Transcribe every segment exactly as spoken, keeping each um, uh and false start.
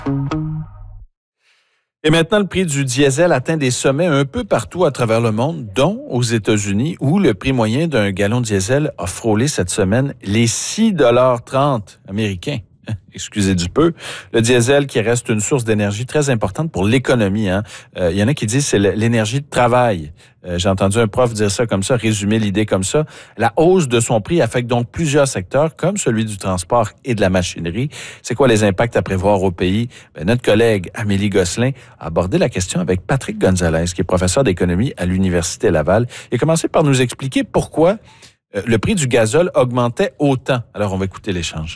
Et maintenant, le prix du diesel atteint des sommets un peu partout à travers le monde, dont aux États-Unis, où le prix moyen d'un gallon de diesel a frôlé cette semaine les six dollars trente américains. Excusez du peu. Le diesel qui reste une source d'énergie très importante pour l'économie. Hein. Euh, il y en a qui disent que c'est l'énergie de travail. Euh, j'ai entendu un prof dire ça comme ça, résumer l'idée comme ça. La hausse de son prix affecte donc plusieurs secteurs, comme celui du transport et de la machinerie. C'est quoi les impacts à prévoir au pays? Ben, notre collègue Amélie Gosselin a abordé la question avec Patrick Gonzalez, qui est professeur d'économie à l'Université Laval. Il a commencé par nous expliquer pourquoi euh, le prix du gazole augmentait autant. Alors, on va écouter l'échange.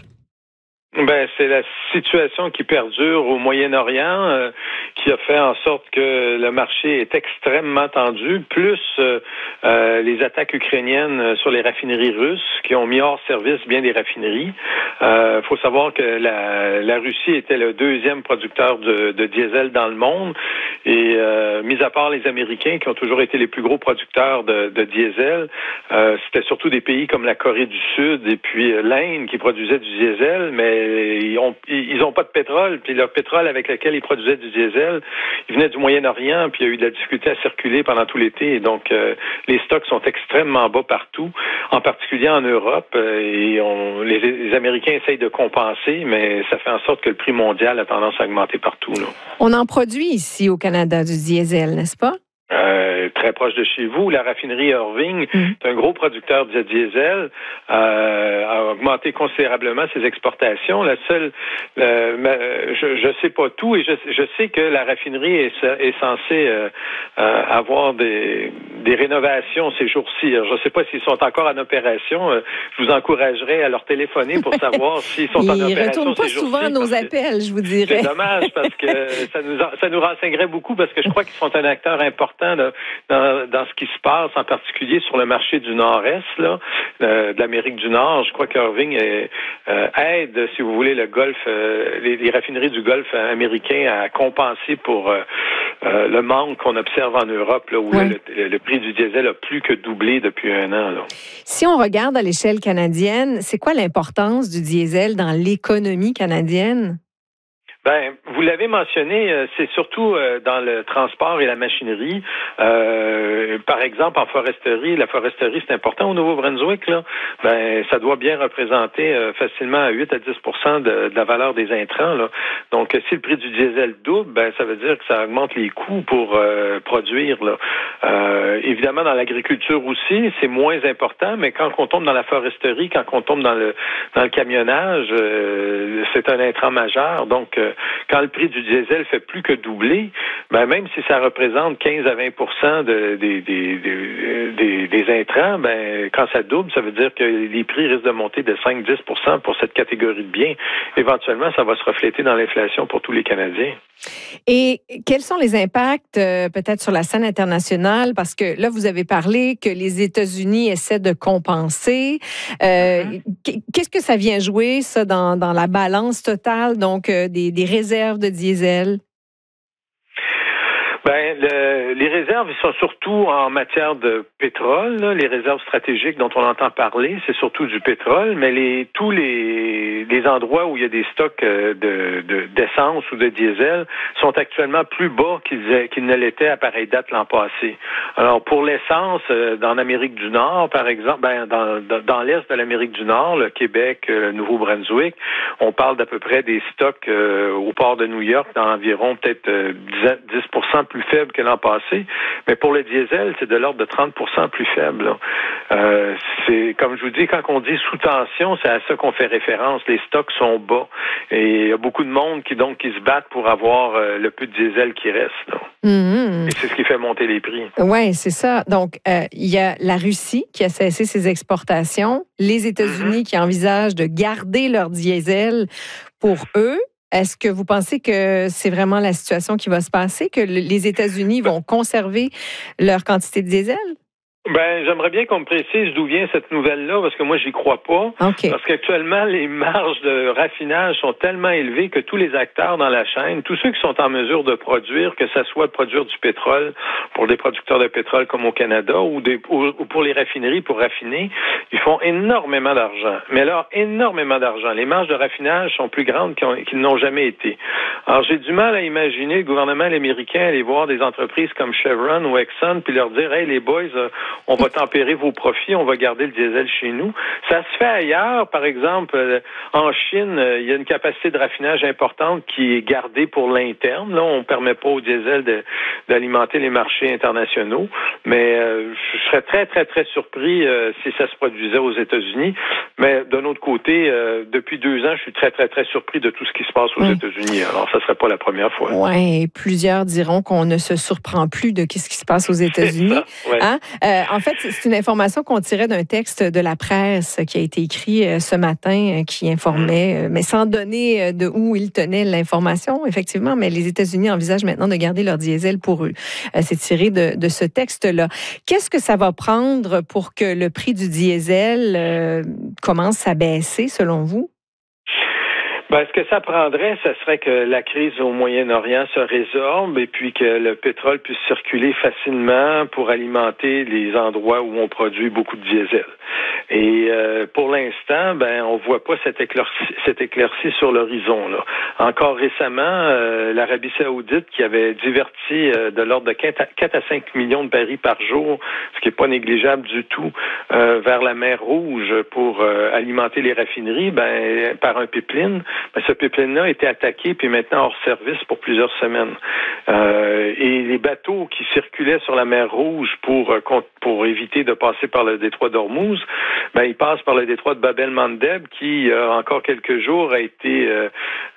Ben, c'est la situation qui perdure au Moyen-Orient euh, qui a fait en sorte que le marché est extrêmement tendu, plus euh, euh, les attaques ukrainiennes sur les raffineries russes qui ont mis hors service bien des raffineries. Il euh, faut savoir que la, la Russie était le deuxième producteur de, de diesel dans le monde et euh, mis à part les Américains qui ont toujours été les plus gros producteurs de, de diesel, euh, c'était surtout des pays comme la Corée du Sud et puis euh, l'Inde qui produisaient du diesel, mais ils ont ils ont pas de pétrole, puis le pétrole avec lequel ils produisaient du diesel, il venait du Moyen-Orient, puis il y a eu de la difficulté à circuler pendant tout l'été, et donc euh, les stocks sont extrêmement bas partout, en particulier en Europe, euh, et on, les, les Américains essayent de compenser, mais ça fait en sorte que le prix mondial a tendance à augmenter partout, là. On en produit ici au Canada du diesel, n'est-ce pas? Euh, très proche de chez vous, la raffinerie Irving, mmh. est un gros producteur de diesel, euh, a augmenté considérablement ses exportations. La seule, euh, ma, je, je sais pas tout et je, je sais que la raffinerie est, est censée euh, euh, avoir des, des rénovations ces jours-ci. Alors, je sais pas s'ils sont encore en opération. Euh, je vous encouragerais à leur téléphoner pour savoir s'ils sont Ils en opération ces jours-ci. Ils retournent pas souvent nos appels, je vous dirais. C'est dommage parce que ça nous ça nous renseignerait beaucoup parce que je crois qu'ils sont un acteur important Là, dans, dans ce qui se passe, en particulier sur le marché du Nord-Est, là, euh, de l'Amérique du Nord. Je crois qu'Irving est, euh, aide, si vous voulez, le Golfe, euh, les, les raffineries du Golfe américain à compenser pour euh, euh, le manque qu'on observe en Europe, là, où ouais. le, le, le prix du diesel a plus que doublé depuis un an. Là. Si on regarde à l'échelle canadienne, c'est quoi l'importance du diesel dans l'économie canadienne? Ben, vous l'avez mentionné, c'est surtout dans le transport et la machinerie. Euh, par exemple, en foresterie, la foresterie, c'est important au Nouveau-Brunswick, là. Ben, ça doit bien représenter euh, facilement à huit à dix pour cent de, de la valeur des intrants, là. Donc, si le prix du diesel double, ben, ça veut dire que ça augmente les coûts pour euh, produire, là. Euh, évidemment, dans l'agriculture aussi, c'est moins important, mais quand on tombe dans la foresterie, quand on tombe dans le dans le camionnage, euh, c'est un intrant majeur. Donc, euh, quand le prix du diesel fait plus que doubler, ben même si ça représente quinze à vingt pour cent de, des, des, des, des, des intrants, ben quand ça double, ça veut dire que les prix risquent de monter de cinq à dix pour cent pour cette catégorie de biens. Éventuellement, ça va se refléter dans l'inflation pour tous les Canadiens. Et quels sont les impacts euh, peut-être sur la scène internationale? Parce que là, vous avez parlé que les États-Unis essaient de compenser. Euh, mm-hmm. Qu'est-ce que ça vient jouer, ça, dans, dans la balance totale, donc euh, des, des réserves de diesel? Ben, le, les réserves, ils sont surtout en matière de pétrole, là, les réserves stratégiques dont on entend parler, c'est surtout du pétrole, mais les tous les, les endroits où il y a des stocks de, de d'essence ou de diesel sont actuellement plus bas qu'ils, qu'ils ne l'étaient à pareille date l'an passé. Alors, pour l'essence, dans l'Amérique du Nord, par exemple, ben, dans, dans, dans l'est de l'Amérique du Nord, le Québec, le Nouveau-Brunswick, on parle d'à peu près des stocks euh, au port de New York d'environ peut-être euh, dix pour cent plus faible que l'an passé, mais pour le diesel, c'est de l'ordre de trente pour cent plus faible. Euh, c'est, comme je vous dis, quand on dit sous tension, c'est à ça qu'on fait référence. Les stocks sont bas et il y a beaucoup de monde qui donc qui se battent pour avoir euh, le peu de diesel qui reste. Mm-hmm. Et c'est ce qui fait monter les prix. Oui, c'est ça. Donc, euh, il y a la Russie qui a cessé ses exportations, les États-Unis mm-hmm. qui envisagent de garder leur diesel pour eux. Est-ce que vous pensez que c'est vraiment la situation qui va se passer, que les États-Unis vont conserver leur quantité de diesel? Ben, j'aimerais bien qu'on me précise d'où vient cette nouvelle-là, parce que moi, j'y crois pas. Okay. Parce qu'actuellement, les marges de raffinage sont tellement élevées que tous les acteurs dans la chaîne, tous ceux qui sont en mesure de produire, que ce soit de produire du pétrole pour des producteurs de pétrole comme au Canada ou, des, ou, ou pour les raffineries pour raffiner, ils font énormément d'argent. Mais alors, énormément d'argent. Les marges de raffinage sont plus grandes qu'ils n'ont jamais été. Alors, j'ai du mal à imaginer le gouvernement américain aller voir des entreprises comme Chevron ou Exxon puis leur dire, hey, les boys, euh, on va tempérer vos profits, on va garder le diesel chez nous. Ça se fait ailleurs, par exemple, euh, en Chine, euh, il y a une capacité de raffinage importante qui est gardée pour l'interne. Là, on ne permet pas au diesel de, d'alimenter les marchés internationaux, mais euh, je serais très, très, très surpris euh, si ça se produisait aux États-Unis. Mais d'un autre côté, euh, depuis deux ans, je suis très, très, très surpris de tout ce qui se passe aux oui. États-Unis. Alors, ça ne serait pas la première fois. Oui, plusieurs diront qu'on ne se surprend plus de ce qui se passe aux États-Unis. Ça, ouais. Hein? Euh, en fait, c'est une information qu'on tirait d'un texte de la presse qui a été écrit ce matin, qui informait, mais sans donner de où il tenait l'information, effectivement, mais les États-Unis envisagent maintenant de garder leur diesel pour eux. C'est tiré de, de ce texte-là. Qu'est-ce que ça va prendre pour que le prix du diesel euh, commence à baisser, selon vous? Ben, ce que ça prendrait, ce serait que la crise au Moyen-Orient se résorbe et puis que le pétrole puisse circuler facilement pour alimenter les endroits où on produit beaucoup de diesel. Et euh, pour l'instant, ben on voit pas cette éclaircie, cette éclaircie sur l'horizon là. Encore récemment, euh, l'Arabie Saoudite qui avait diverti euh, de l'ordre de quatre à cinq millions de barils par jour, ce qui est pas négligeable du tout, euh, vers la mer Rouge pour euh, alimenter les raffineries, ben par un pipeline. Ben, ce pipeline-là a été attaqué puis maintenant hors service pour plusieurs semaines. Euh, et les bateaux qui circulaient sur la mer Rouge pour pour éviter de passer par le détroit d'Ormuz, ben ils passent par le détroit de Bab el-Mandeb qui, euh, encore quelques jours, a été euh,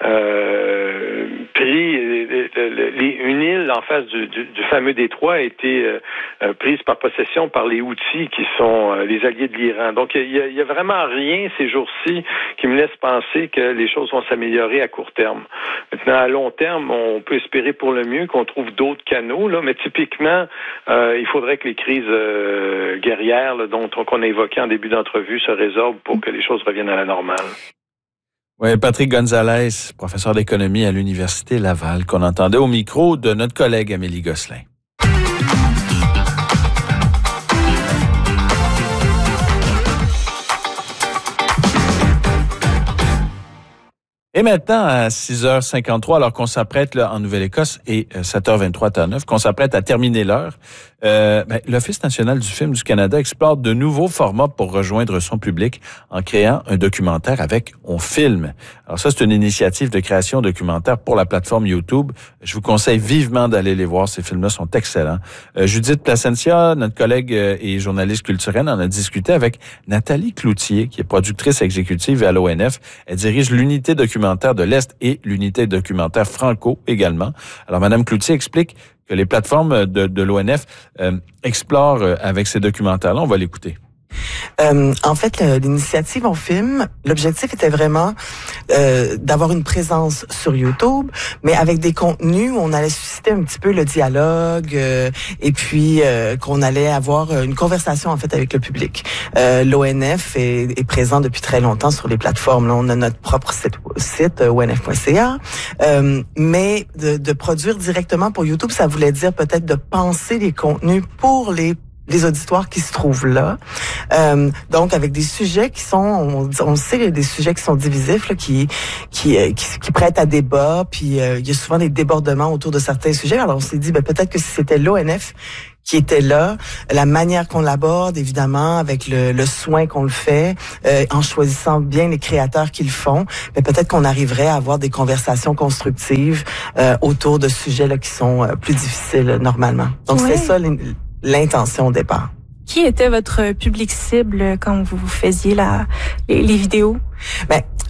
euh, pris. Euh, les, une île en face du, du, du fameux détroit a été euh, prise par possession par les Houthis qui sont euh, les alliés de l'Iran. Donc il y a, y a vraiment rien ces jours-ci qui me laisse penser que les choses vont s'améliorer à court terme. Maintenant, à long terme, on peut espérer pour le mieux qu'on trouve d'autres canaux, là, mais typiquement, euh, il faudrait que les crises euh, guerrières là, dont qu'on a évoquées en début d'entrevue se résorbent pour que les choses reviennent à la normale. Oui, Patrick Gonzalez, professeur d'économie à l'Université Laval, qu'on entendait au micro de notre collègue Amélie Gosselin. Et maintenant, à six heures cinquante-trois, alors qu'on s'apprête là, en Nouvelle-Écosse et sept heures vingt-trois à Terre-Neuve, qu'on s'apprête à terminer l'heure, euh, ben, l'Office national du film du Canada explore de nouveaux formats pour rejoindre son public en créant un documentaire avec On Filme. Alors ça, c'est une initiative de création documentaire pour la plateforme YouTube. Je vous conseille vivement d'aller les voir. Ces films-là sont excellents. Euh, Judith Placencia, notre collègue et journaliste culturelle, en a discuté avec Nathalie Cloutier, qui est productrice exécutive à l'O N F. Elle dirige l'unité documentaire de l'Est et l'unité documentaire franco également. Alors, Madame Cloutier explique que les plateformes de, de l'O N F euh, explorent avec ces documentaires-là. On va l'écouter. Euh, en fait, l'initiative On Filme, l'objectif était vraiment euh, d'avoir une présence sur YouTube, mais avec des contenus où on allait susciter un petit peu le dialogue euh, et puis euh, qu'on allait avoir une conversation en fait avec le public. Euh, L'O N F est, est présent depuis très longtemps sur les plateformes. Là, on a notre propre site, site O N F point C A, euh, mais de, de produire directement pour YouTube, ça voulait dire peut-être de penser les contenus pour les les auditoires qui se trouvent là. Euh, donc, avec des sujets qui sont, on, on sait, des sujets qui sont divisifs, là, qui, qui, qui, qui prêtent à débat, puis euh, il y a souvent des débordements autour de certains sujets. Alors, on s'est dit, ben, peut-être que si c'était l'O N F qui était là, la manière qu'on l'aborde, évidemment, avec le, le soin qu'on le fait, euh, en choisissant bien les créateurs qui le font, mais peut-être qu'on arriverait à avoir des conversations constructives euh, autour de sujets là qui sont euh, plus difficiles euh, normalement. Donc, ouais. C'est ça l'intention au départ. Qui était votre public cible quand vous faisiez la, les, les vidéos? Ben,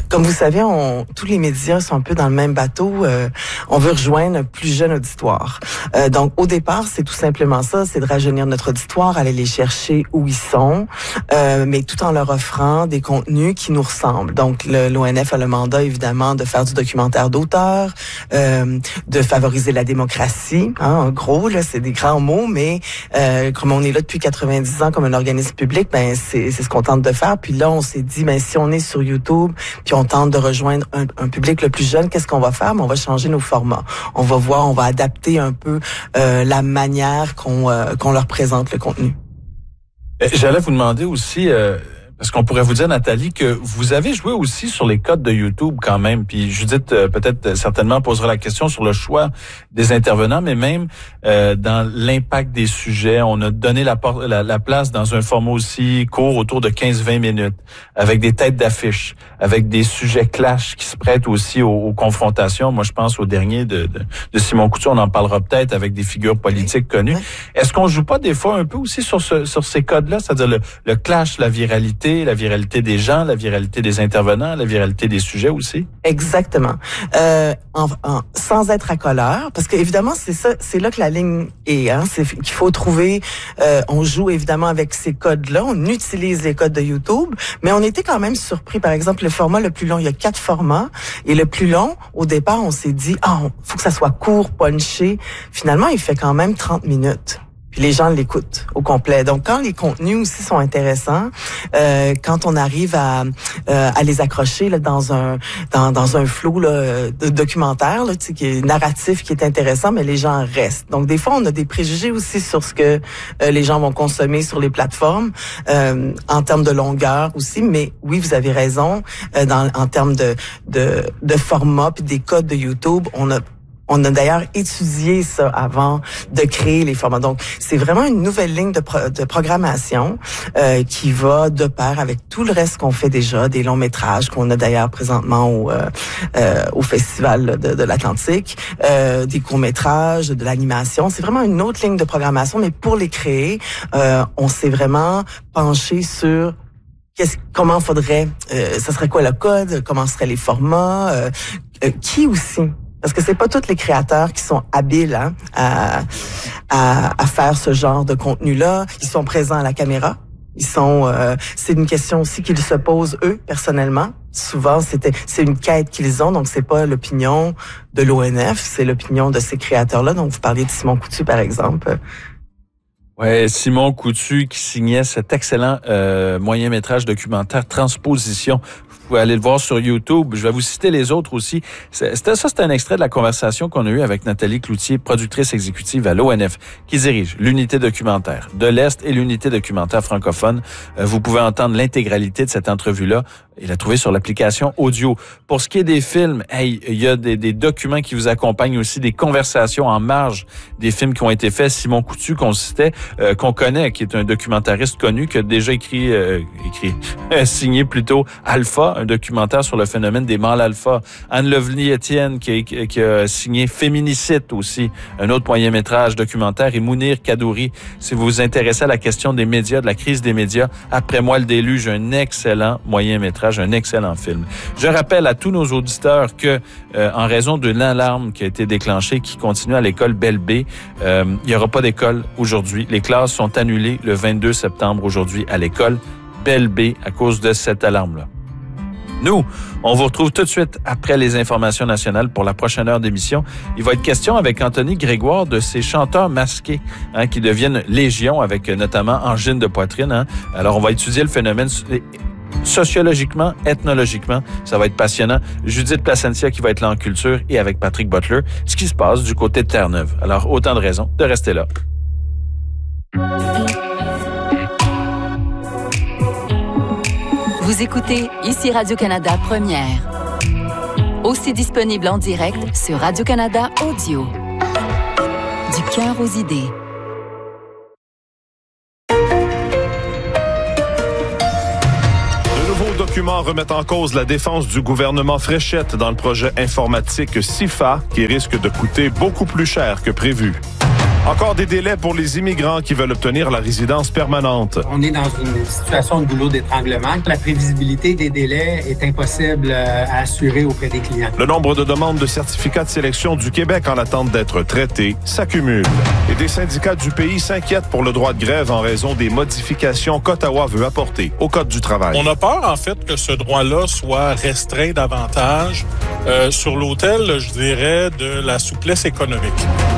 Comme vous savez, on, tous les médias sont un peu dans le même bateau. Euh, on veut rejoindre un plus jeune auditoire. Euh, donc, au départ, c'est tout simplement ça, c'est de rajeunir notre auditoire, aller les chercher où ils sont, euh, mais tout en leur offrant des contenus qui nous ressemblent. Donc, le, l'O N F a le mandat, évidemment, de faire du documentaire d'auteur, euh, de favoriser la démocratie. Hein, en gros, là, c'est des grands mots, mais euh, comme on est là depuis quatre-vingt-dix ans comme un organisme public, ben c'est, c'est ce qu'on tente de faire. Puis là, on s'est dit, ben si on est sur YouTube, puis on tente de rejoindre un, un public le plus jeune, qu'est-ce qu'on va faire? Ben, on va changer nos formats. On va voir, on va adapter un peu euh, la manière qu'on, euh, qu'on leur présente le contenu. J'allais vous demander aussi, euh, parce qu'on pourrait vous dire, Nathalie, que vous avez joué aussi sur les codes de YouTube quand même. Puis Judith, euh, peut-être euh, certainement posera la question sur le choix des intervenants, mais même euh, dans l'impact des sujets. On a donné la, por- la, la place dans un format aussi court, autour de quinze à vingt minutes, avec des têtes d'affiche, avec des sujets clash qui se prêtent aussi aux, aux confrontations. Moi, je pense au dernier de, de, de Simon Coutu, on en parlera peut-être avec des figures politiques oui. connues. Oui. Est-ce qu'on joue pas des fois un peu aussi sur, ce, sur ces codes-là, c'est-à-dire le, le clash, la viralité, la viralité des gens, la viralité des intervenants, la viralité des sujets aussi? Exactement. Euh, en, en, sans être accoleur, parce qu'évidemment, c'est ça, c'est là que la ligne est. Hein, c'est qu'il faut trouver. Euh, on joue évidemment avec ces codes-là, on utilise les codes de YouTube, mais on était quand même surpris. Par exemple, le format le plus long, il y a quatre formats, et le plus long, au départ, on s'est dit, ah, oh, faut que ça soit court, punché. Finalement, il fait quand même trente minutes. Puis les gens l'écoutent au complet. Donc, quand les contenus aussi sont intéressants, euh, quand on arrive à euh, à les accrocher là, dans un dans dans un flot là, de documentaire, là, tu sais, qui est narratif, qui est intéressant, mais les gens restent. Donc, des fois, on a des préjugés aussi sur ce que euh, les gens vont consommer sur les plateformes, euh, en termes de longueur aussi. Mais oui, vous avez raison. Euh, dans en termes de de de format puis des codes de YouTube, on a On a d'ailleurs étudié ça avant de créer les formats. Donc, c'est vraiment une nouvelle ligne de, pro- de programmation euh, qui va de pair avec tout le reste qu'on fait déjà, des longs métrages qu'on a d'ailleurs présentement au, euh, euh, au Festival de, de l'Atlantique, euh, des courts métrages, de l'animation. C'est vraiment une autre ligne de programmation, mais pour les créer, euh, on s'est vraiment penché sur qu'est-ce, comment faudrait, euh, ça serait quoi le code, comment seraient les formats, euh, euh, qui aussi. Parce que c'est pas tous les créateurs qui sont habiles hein, à, à, à faire ce genre de contenu-là. Ils sont présents à la caméra. Ils sont. Euh, c'est une question aussi qu'ils se posent eux personnellement. Souvent, c'était c'est une quête qu'ils ont. Donc, c'est pas l'opinion de l'O N F, c'est l'opinion de ces créateurs-là. Donc, vous parliez de Simon Coutu, par exemple. Ouais, Simon Coutu qui signait cet excellent euh, moyen-métrage documentaire Transposition. Vous pouvez aller le voir sur YouTube. Je vais vous citer les autres aussi. C'était, ça, c'était un extrait de la conversation qu'on a eue avec Nathalie Cloutier, productrice exécutive à l'O N F, qui dirige l'unité documentaire de l'Est et l'unité documentaire francophone. Vous pouvez entendre l'intégralité de cette entrevue-là et la trouver sur l'application audio. Pour ce qui est des films, hey, il y a des, des documents qui vous accompagnent aussi, des conversations en marge des films qui ont été faits. Simon Coutu, qu'on citait, euh, qu'on connaît, qui est un documentariste connu, qui a déjà écrit, euh, écrit, signé plutôt Alpha, un documentaire sur le phénomène des mâles alpha. Anne Lovely-Étienne, qui a, qui a signé Féminicide aussi, un autre moyen-métrage documentaire, et Mounir Kadouri. Si vous vous intéressez à la question des médias, de la crise des médias, Après moi le déluge, un excellent moyen-métrage, un excellent film. Je rappelle à tous nos auditeurs que, euh, en raison de l'alarme qui a été déclenchée, qui continue à l'école Belle B, euh, il n'y aura pas d'école aujourd'hui. Les classes sont annulées le vingt-deux septembre aujourd'hui à l'école Belle B à cause de cette alarme-là. Nous, on vous retrouve tout de suite après les informations nationales pour la prochaine heure d'émission. Il va être question avec Anthony Grégoire de ces chanteurs masqués hein, qui deviennent légion avec notamment angine de poitrine. Hein. Alors, on va étudier le phénomène sociologiquement, ethnologiquement. Ça va être passionnant. Judith Placentia qui va être là en culture et avec Patrick Butler, ce qui se passe du côté de Terre-Neuve. Alors, autant de raisons de rester là. Vous écoutez ici Radio-Canada Première. Aussi disponible en direct sur Radio-Canada Audio. Du cœur aux idées. De nouveaux documents remettent en cause la défense du gouvernement Fréchette dans le projet informatique SIFA qui risque de coûter beaucoup plus cher que prévu. Encore des délais pour les immigrants qui veulent obtenir la résidence permanente. On est dans une situation de goulot d'étranglement. La prévisibilité des délais est impossible à assurer auprès des clients. Le nombre de demandes de certificats de sélection du Québec en attente d'être traitées s'accumule. Et des syndicats du pays s'inquiètent pour le droit de grève en raison des modifications qu'Ottawa veut apporter au Code du travail. On a peur, en fait, que ce droit-là soit restreint davantage euh, sur l'autel, je dirais, de la souplesse économique.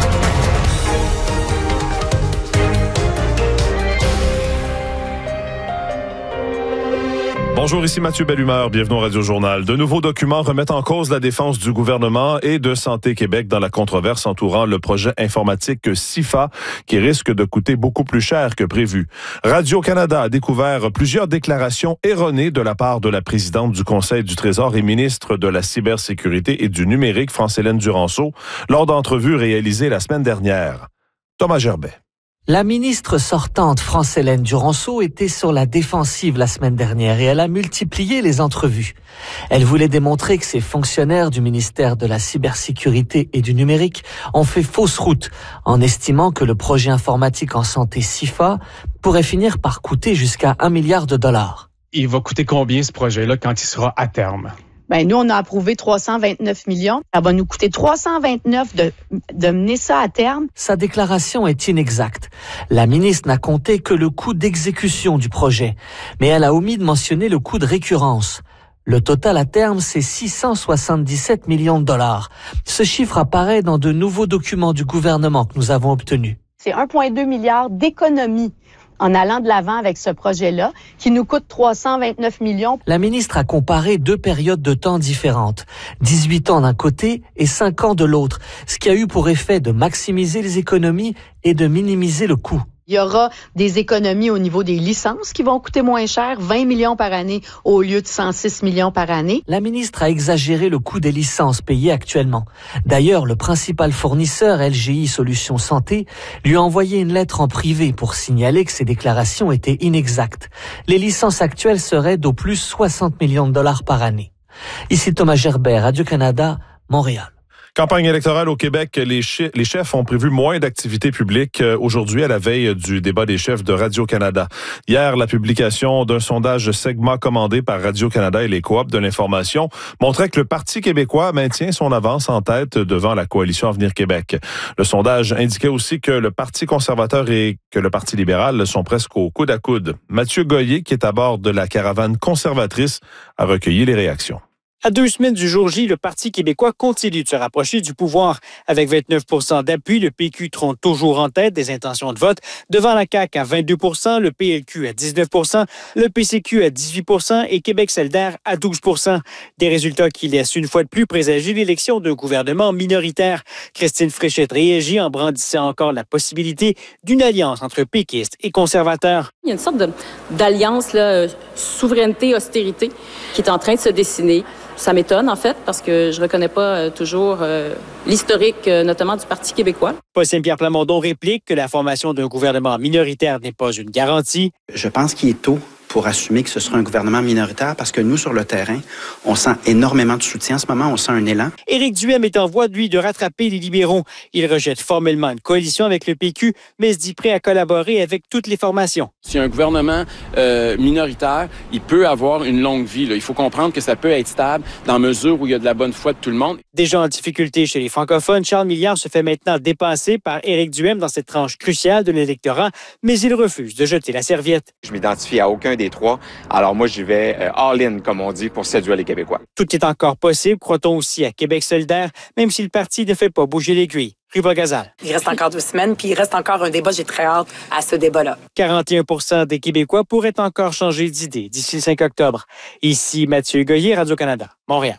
Bonjour, ici Mathieu Bellumeur, bienvenue au Radio-Journal. De nouveaux documents remettent en cause la défense du gouvernement et de Santé Québec dans la controverse entourant le projet informatique C I F A qui risque de coûter beaucoup plus cher que prévu. Radio-Canada a découvert plusieurs déclarations erronées de la part de la présidente du Conseil du Trésor et ministre de la Cybersécurité et du Numérique, France-Hélène Duranceau, lors d'entrevues réalisées la semaine dernière. Thomas Gerbet. La ministre sortante France-Hélène Duranceau était sur la défensive la semaine dernière et elle a multiplié les entrevues. Elle voulait démontrer que ces fonctionnaires du ministère de la Cybersécurité et du Numérique ont fait fausse route en estimant que le projet informatique en santé C I F A pourrait finir par coûter jusqu'à un milliard de dollars. Il va coûter combien ce projet-là quand il sera à terme? Ben, nous, on a approuvé trois cent vingt-neuf millions. Ça va nous coûter trois cent vingt-neuf de, de mener ça à terme. Sa déclaration est inexacte. La ministre n'a compté que le coût d'exécution du projet, mais elle a omis de mentionner le coût de récurrence. Le total à terme, c'est six cent soixante-dix-sept millions de dollars. Ce chiffre apparaît dans de nouveaux documents du gouvernement que nous avons obtenus. C'est un virgule deux milliard d'économies en allant de l'avant avec ce projet-là, qui nous coûte trois cent vingt-neuf millions. La ministre a comparé deux périodes de temps différentes, dix-huit ans d'un côté et cinq ans de l'autre, ce qui a eu pour effet de maximiser les économies et de minimiser le coût. Il y aura des économies au niveau des licences qui vont coûter moins cher, vingt millions par année au lieu de cent six millions par année. La ministre a exagéré le coût des licences payées actuellement. D'ailleurs, le principal fournisseur, L G I Solutions Santé, lui a envoyé une lettre en privé pour signaler que ses déclarations étaient inexactes. Les licences actuelles seraient d'au plus soixante millions de dollars par année. Ici Thomas Gerbet, Radio-Canada, Montréal. Campagne électorale au Québec, les, chi- les chefs ont prévu moins d'activités publiques aujourd'hui à la veille du débat des chefs de Radio-Canada. Hier, la publication d'un sondage Segma commandé par Radio-Canada et les coops de l'information montrait que le Parti québécois maintient son avance en tête devant la coalition Avenir Québec. Le sondage indiquait aussi que le Parti conservateur et que le Parti libéral sont presque au coude à coude. Mathieu Goyer, qui est à bord de la caravane conservatrice, a recueilli les réactions. À deux semaines du jour J, le Parti québécois continue de se rapprocher du pouvoir. Avec vingt-neuf pour cent d'appui, le P Q trône toujours en tête des intentions de vote, devant la C A Q à vingt-deux pour cent, le P L Q à dix-neuf pour cent, le P C Q à dix-huit pour cent et Québec solidaire à douze pour cent. Des résultats qui laissent une fois de plus présager l'élection d'un gouvernement minoritaire. Christine Fréchette réagit en brandissant encore la possibilité d'une alliance entre péquistes et conservateurs. Il y a une sorte de, d'alliance, là, souveraineté-austérité, qui est en train de se dessiner. Ça m'étonne, en fait, parce que je ne reconnais pas euh, toujours euh, l'historique, euh, notamment du Parti québécois. Paul Saint-Pierre Plamondon réplique que la formation d'un gouvernement minoritaire n'est pas une garantie. Je pense qu'il est tôt pour assumer que ce sera un gouvernement minoritaire parce que nous, sur le terrain, on sent énormément de soutien en ce moment, on sent un élan. Éric Duhaime est en voie, lui, de rattraper les libéraux. Il rejette formellement une coalition avec le P Q, mais se dit prêt à collaborer avec toutes les formations. Si un gouvernement euh, minoritaire, il peut avoir une longue vie. Là. Il faut comprendre que ça peut être stable dans la mesure où il y a de la bonne foi de tout le monde. Déjà en difficulté chez les francophones, Charles Milliard se fait maintenant dépasser par Éric Duhaime dans cette tranche cruciale de l'électorat, mais il refuse de jeter la serviette. Je m'identifie à aucun des trois. Alors moi, j'y vais euh, all-in, comme on dit, pour séduire les Québécois. Tout est encore possible, croit-on aussi à Québec solidaire, même si le parti ne fait pas bouger l'aiguille. Riva Gazal. Il reste encore deux semaines, puis il reste encore un débat. J'ai très hâte à ce débat-là. quarante et un pour cent des Québécois pourraient encore changer d'idée d'ici le cinq octobre. Ici Mathieu Goyer, Radio-Canada, Montréal.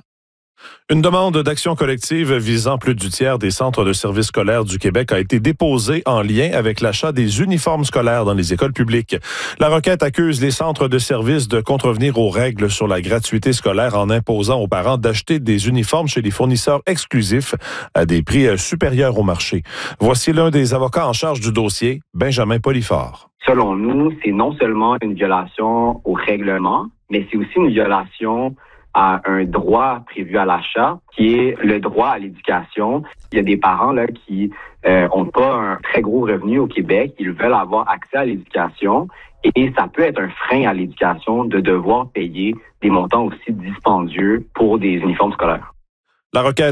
Une demande d'action collective visant plus du tiers des centres de services scolaires du Québec a été déposée en lien avec l'achat des uniformes scolaires dans les écoles publiques. La requête accuse les centres de services de contrevenir aux règles sur la gratuité scolaire en imposant aux parents d'acheter des uniformes chez des fournisseurs exclusifs à des prix supérieurs au marché. Voici l'un des avocats en charge du dossier, Benjamin Polifort. Selon nous, c'est non seulement une violation au règlement, mais c'est aussi une violation à un droit prévu à l'achat, qui est le droit à l'éducation. Il y a des parents là qui euh, ont pas un très gros revenu au Québec, ils veulent avoir accès à l'éducation et ça peut être un frein à l'éducation de devoir payer des montants aussi dispendieux pour des uniformes scolaires. La requête